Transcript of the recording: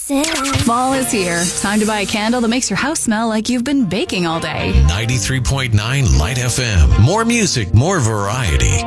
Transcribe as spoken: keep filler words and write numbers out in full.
kisses. Fall is here. Time to buy a candle that makes your house smell like you've been baking all day. ninety-three point nine Light F M. More music, more variety.